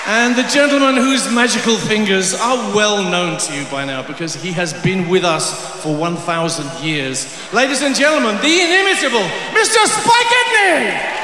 And the gentleman whose magical fingers are well known to you by now because he has been with us for 1,000 years. Ladies and gentlemen, the inimitable Mr. Spike Edney!